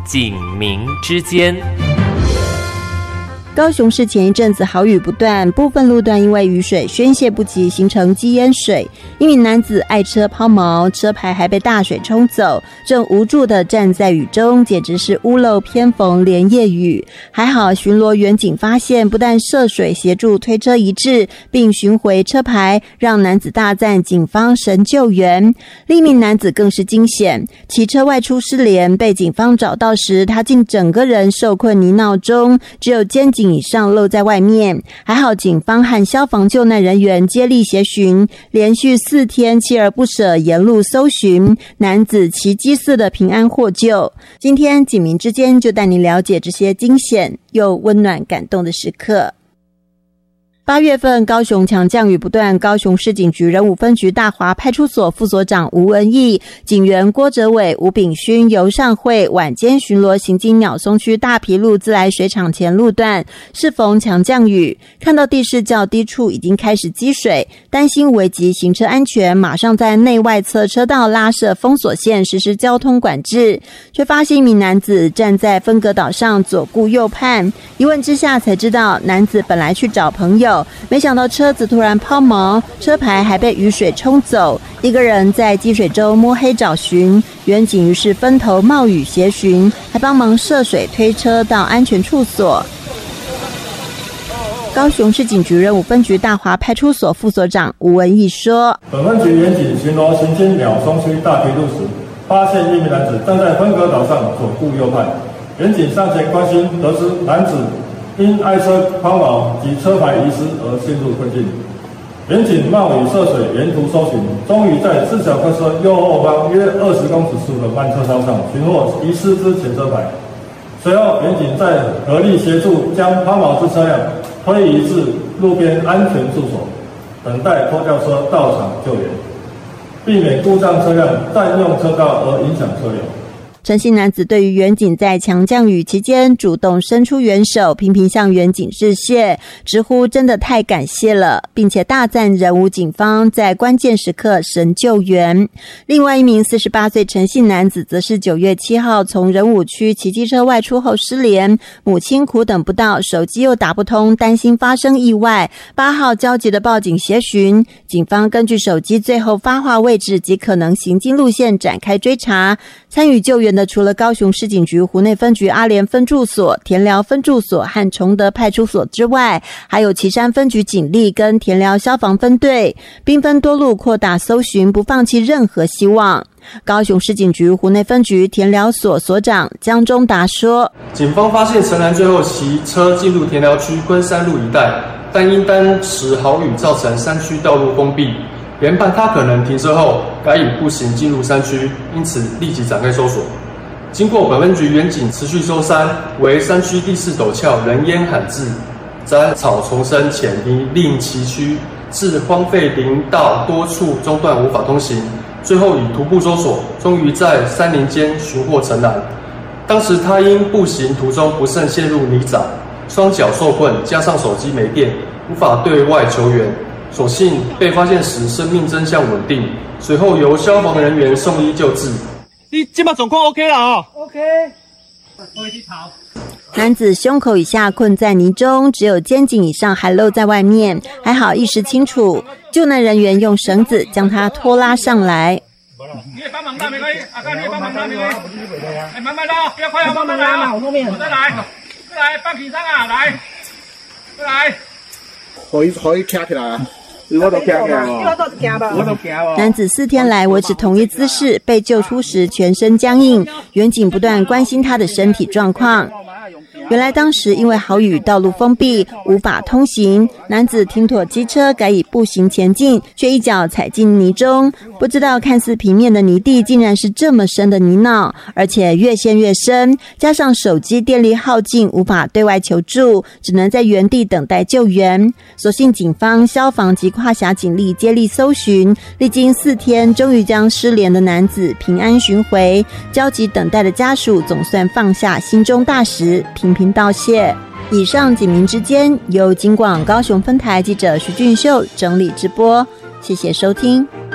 警民之间。 高雄市前一阵子豪雨不断，部分路段因为雨水宣泄不及，形成积淹水。一名男子爱车抛锚，车牌还被大水冲走，正无助地站在雨中，简直是屋漏偏逢连夜雨。还好巡逻员警发现，不但涉水协助推车移至，并寻回车牌，让男子大赞警方神救援。另一名男子更是惊险，骑车外出失联，被警方找到时，他竟整个人受困泥淖中，只有肩颈以上露在外面。还好警方和消防救难人员接力协寻，连续4天锲而不舍沿路搜寻，男子奇迹似的平安获救。今天警民之间就带您了解这些惊险又温暖感动的时刻。8月份高雄强降雨不断，高雄市警局仁武分局大华派出所副所长吴文义、警员郭哲伟、吴炳勋、尤尚慧晚间巡逻行经鸟松区大埤路自来水厂前路段，适逢强降雨，看到地势较低处已经开始积水，担心危及行车安全，马上在内外侧车道拉设封锁线实施交通管制，却发现一名男子站在分隔岛上左顾右盼，一问之下才知道男子本来去找朋友，没想到车子突然抛锚，车牌还被雨水冲走，一个人在积水中摸黑找寻，员警于是分头冒雨协寻，还帮忙涉水推车到安全处所。高雄市警局仁武分局大华派出所副所长吴文义说， 本分局员警巡逻行经鸟松区大埤路时，发现一名男子站在分隔岛上左顾右盼，员警上前关心，得知男子因爱车抛锚及车牌遗失而陷入困境，员警冒雨涉水沿途搜寻，终于在4小客车右后方约20公尺处的慢车道上寻获遗失之前车牌。随后，员警在合力协助将抛锚之车辆推移至路边安全住所，等待拖吊车到场救援，避免故障车辆占用车道而影响车流。 陈姓男子对于员警在强降雨期间主动伸出援手，频频向员警致谢，直呼真的太感谢了，并且大赞仁武警方在关键时刻神救援。另外一名48岁陈姓男子则是9月7号从仁武区骑机车外出后失联，母亲苦等不到，手机又打不通，担心发生意外，8号焦急的报警协寻，警方根据手机最后发话位置及可能行经路线展开追查。参与救援的除了高雄市警局湖内分局阿莲分驻所、田寮分驻所和崇德派出所之外，还有旗山分局警力跟田寮消防分队，兵分多路扩大搜寻，不放弃任何希望。高雄市警局湖内分局田寮所所长江中达说， 警方发现陈男最后骑车进入田寮区昆山路一带，但因当时豪雨造成山区道路封闭，研判他可能停车后改以步行进入山区，因此立即展开搜索。经过本分局员警持续搜山，为山区第4陡峭人烟罕至，杂草丛生潜移，令其区致荒废林道多处中断无法通行，最后以徒步搜索，终于在山林间寻获陈男。当时他因步行途中不慎陷入泥沼，双脚受困，加上手机没电，无法对外求援，所幸被发现时生命真相稳定，随后由消防人员送医救治。 你现在状况 OK 了哦 ？OK。 男子胸口以下困在泥中，只有肩颈以上还露在外面，还好意识清楚，救难人员用绳子将他拖拉上来。 你也帮忙拉没关系，阿哥你也帮忙拉没关系。哎，慢慢拉，不要快，慢慢拉。我后面。再来，放起上啊，来，再来。 可以站起来啊。我都惊了， 男子4天来维持同一姿势，被救出时全身僵硬，员警不断关心他的身体状况。原来当时因为豪雨，道路封闭，无法通行，男子停妥机车，改以步行前进，却一脚踩进泥中，不知道看似平面的泥地竟然是这么深的泥淖，而且越陷越深，加上手机电力耗尽，无法对外求助，只能在原地等待救援。所幸警方、消防及跨辖警力接力搜寻，历经4天，终于将失联的男子平安寻回，焦急等待的家属总算放下心中大石，频频道谢。以上警民之间由警广高雄分台记者徐俊秀整理直播，谢谢收听。